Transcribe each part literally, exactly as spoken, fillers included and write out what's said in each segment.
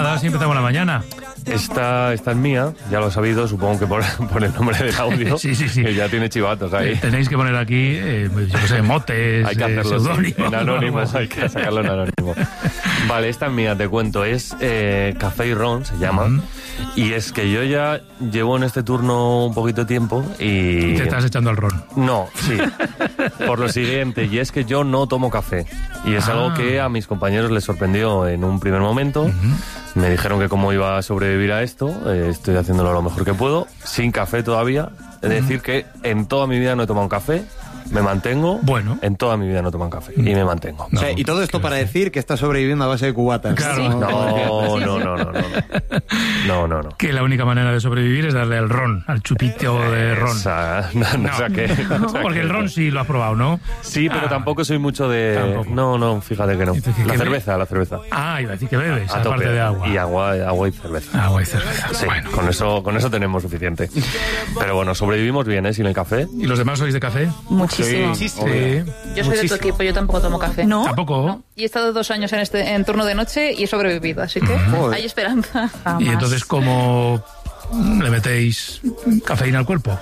nada, así empezamos la mañana. Esta, esta es mía, ya lo he sabido, supongo que por, por el nombre del audio. Sí, sí, sí. Que ya tiene chivatos ahí. Eh, tenéis que poner aquí, eh, yo qué sé, motes, hay que hacerlo, eh, seudónimos. Sí, en anónimo, hay que sacarlo en anónimo. Vale, esta es mía, te cuento. Es eh, Café y Ron, se llama. Uh-huh. Y es que yo ya llevo en este turno un poquito de tiempo y... Y te estás echando al ron. No, sí. Por lo siguiente, y es que yo no tomo café. Y es ah. algo que a mis compañeros les sorprendió en un primer momento. Uh-huh. Me dijeron que cómo iba a sobrevivir a esto. Eh, estoy haciéndolo lo mejor que puedo. Sin café todavía. Es uh-huh. decir que en toda mi vida no he tomado un café. Me mantengo. Bueno. En toda mi vida no toman café. Y me mantengo. No, o sea, y todo esto para decir que está sobreviviendo a base de cubatas. Claro. ¿Sí? No, no, no, no, no, no. No, no, no. Que la única manera de sobrevivir es darle al ron, al chupito de ron. Esa, no, no, no. O sea que, no, o sea porque que, el ron sí lo has probado, ¿no? Sí, pero ah, tampoco soy mucho de... Tampoco. No, no, fíjate que no. La cerveza, la cerveza. Ah, iba a decir que bebes, a aparte tope. de agua. Y agua, agua y cerveza. Agua y cerveza. Sí, bueno. con eso, con eso tenemos suficiente. Pero bueno, sobrevivimos bien, ¿eh? Sin el café. ¿Y los demás sois de café? Muchísimo. Sí, sí. Sí. Yo soy Muchísimo. de tu equipo, yo tampoco tomo café. ¿No? ¿Tampoco? No. Y he estado dos años en este en turno de noche y he sobrevivido, así que uh-huh. hay esperanza. Jamás. ¿Y entonces cómo le metéis cafeína al cuerpo?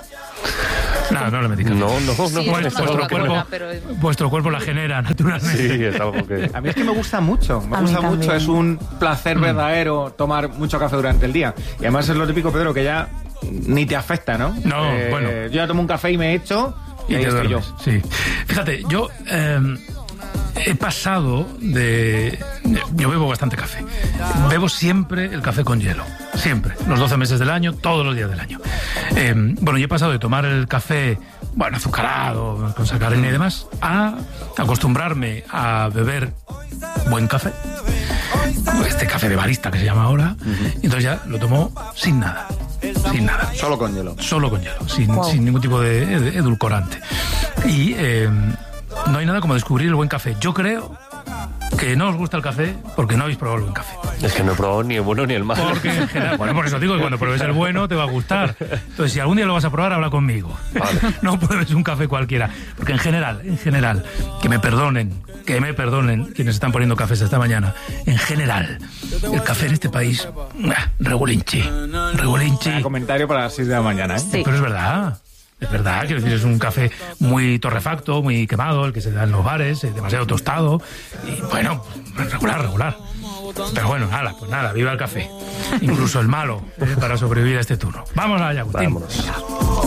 No, no le metéis cafeína. No, no, no. Sí, pues, vuestro, cuerpo, buena, pero... vuestro cuerpo la genera naturalmente. Sí, es algo que... A mí es que me gusta mucho, me A gusta mucho. Es un placer mm. verdadero tomar mucho café durante el día. Y además es lo típico, Pedro, que ya ni te afecta, ¿no? No, eh, bueno. Yo ya tomo un café y me echo... Y, y te duermes, yo. Sí. Fíjate, yo eh, he pasado de... Yo bebo bastante café. Bebo siempre el café con hielo. Siempre. Los doce meses del año, todos los días del año. Eh, bueno, yo he pasado de tomar el café, bueno, azucarado, con sacarina y demás, a acostumbrarme a beber buen café. Este café de barista que se llama ahora. Uh-huh. Y entonces ya lo tomo sin nada. Sin nada. Solo con hielo. Solo con hielo, sin, wow. sin ningún tipo de, de edulcorante. Y eh, no hay nada como descubrir el buen café. Yo creo que no os gusta el café porque no habéis probado el buen café. Es que no he probado ni el bueno ni el malo. Porque en general, bueno, por eso digo que cuando pruebes el bueno te va a gustar. Entonces, si algún día lo vas a probar, habla conmigo. Vale. No pruebes un café cualquiera. Porque en general, en general, que me perdonen, que me perdonen quienes están poniendo cafés esta mañana, en general, el café en este país, regulinchi, regulinchi. Un comentario para las seis de la mañana, ¿eh? Sí. Pero es verdad. Es verdad, quiero decir, es un café muy torrefacto, muy quemado, el que se da en los bares, demasiado tostado, y bueno, regular, regular. Pero bueno, nada, pues nada, viva el café. Incluso el malo, eh, para sobrevivir a este turno. Vamos allá, Agustín. Vámonos.